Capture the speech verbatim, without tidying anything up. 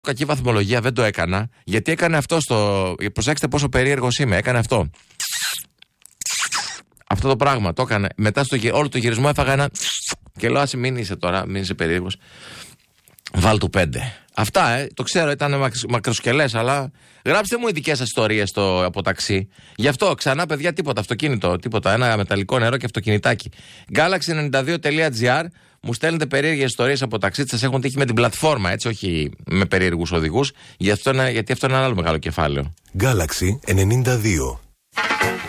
κακή βαθμολογία, δεν το έκανα. Γιατί έκανε αυτό στο. Προσέξτε πόσο περίεργος είμαι. Έκανε αυτό. Αυτό το πράγμα το έκανε. Μετά στο όλο το γυρισμό έφαγα ένα. Και λέω, άσε μην είσαι τώρα, μην είσαι περίεργος. Βάλ του πέντε. Αυτά, ε, το ξέρω, ήταν μακροσκελές, αλλά γράψτε μου οι δικές σας ιστορίες στο, από ταξί. Γι' αυτό ξανά, παιδιά, τίποτα, αυτοκίνητο, τίποτα. Ένα μεταλλικό νερό και αυτοκινητάκι. Galaxy ενενήντα δύο τελεία τζι άρ. Μου στέλνετε περίεργες ιστορίες από ταξί. Σας έχουν τύχει με την πλατφόρμα, έτσι, όχι με περίεργους οδηγούς. Γιατί αυτό είναι, γιατί αυτό είναι ένα άλλο μεγάλο κεφάλαιο. Galaxy ενενήντα δύο.